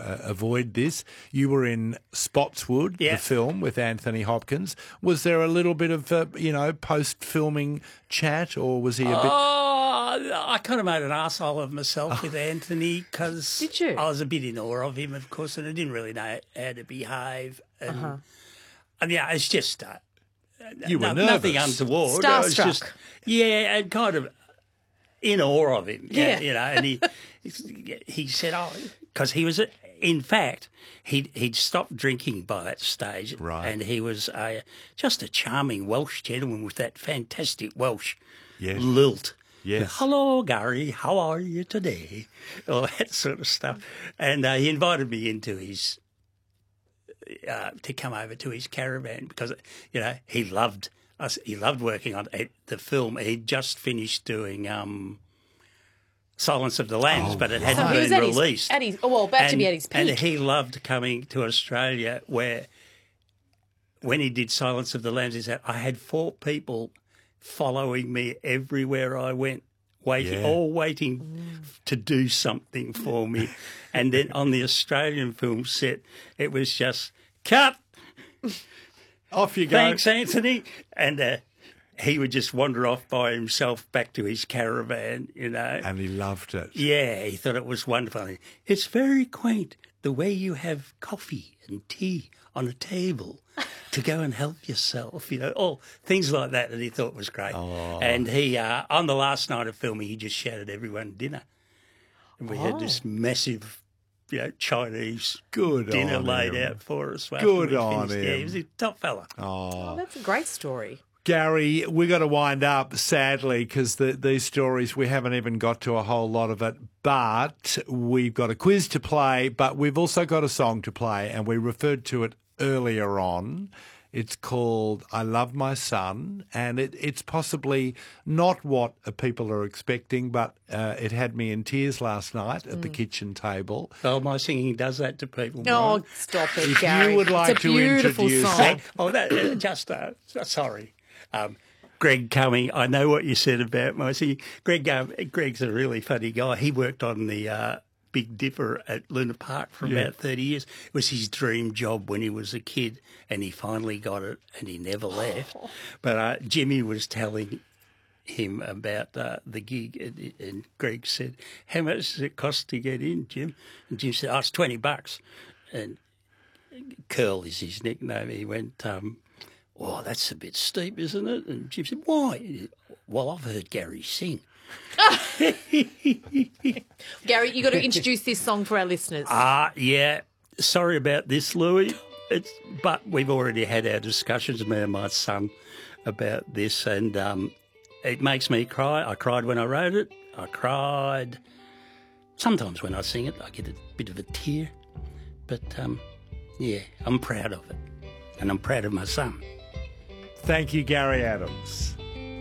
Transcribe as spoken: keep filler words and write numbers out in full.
uh, avoid this. You were in Spotswood, Yeah. the film with Anthony Hopkins. Was there a little bit of, uh, you know, post-filming chat, or was he a bit... Oh, I kind of made an arsehole of myself with Anthony because Did you? I was a bit in awe of him, of course, and I didn't really know how to behave. And, Uh-huh. and yeah, it's just uh, You were no- nothing nervous. untoward. I was Starstruck. just, yeah, and kind of in awe of him. Yeah. You know, and he he said, oh, because he was, in fact, he'd, he'd stopped drinking by that stage. Right. And he was a, just a charming Welsh gentleman with that fantastic Welsh Yes. lilt. Yes. Hello, Gary. How are you today? All that sort of stuff. And uh, he invited me into his, uh, to come over to his caravan because, you know, he loved us. He loved working on it, the film. He'd just finished doing um, Silence of the Lambs, Oh, but it right. hadn't So he was been at his, released. at his, oh, well, about to be at his And peak. he loved coming to Australia where when he did Silence of the Lambs, he said, I had four people following me everywhere I went, waiting, Yeah. all waiting to do something for me. And then on the Australian film set, it was just, cut, Off you go. thanks, Anthony. And uh, he would just wander off by himself back to his caravan, you know. And he loved it. Yeah, he thought it was wonderful. It's very quaint the way you have coffee and tea on a table to go and help yourself, you know, all things like that that he thought was great. Oh. And he, uh, on the last night of filming, he just shouted everyone dinner. And we had this massive, you know, Chinese Good dinner on laid him. out for us. after Good we on finished. Yeah, him. he was a top fella. Oh, that's a great story. Gary, we got to wind up, sadly, because the, these stories, we haven't even got to a whole lot of it. But we've got a quiz to play, but we've also got a song to play, and we referred to it earlier on. It's called I Love My Son, and it, it's possibly not what people are expecting, but uh, it had me in tears last night at the kitchen table. Oh, my singing does that to people. Oh, Brian. stop it, If Gary. you would like it's a to beautiful introduce song. Oh, that uh, just uh, sorry, um, Greg Cumming. I know what you said about my singing. Greg, um, Greg's a really funny guy. He worked on the uh, Big Dipper at Luna Park for Yeah. about thirty years. It was his dream job when he was a kid, and he finally got it, and he never left. But uh, Jimmy was telling him about uh, the gig, and, and Greg said, "How much does it cost to get in, Jim?" And Jim said, "Oh, it's twenty bucks." And Curl is his nickname. He went, um, "Oh, that's a bit steep, isn't it?" And Jim said, "Why?" "Well, I've heard Gary sing." Gary, you got to introduce this song for our listeners. Ah, yeah. Sorry about this, Louis. It's, but we've already had our discussions, me and my son, about this, and um, it makes me cry. I cried when I wrote it. I cried. Sometimes when I sing it, I get a bit of a tear. But, um, yeah, I'm proud of it. And I'm proud of my son. Thank you, Gary Adams.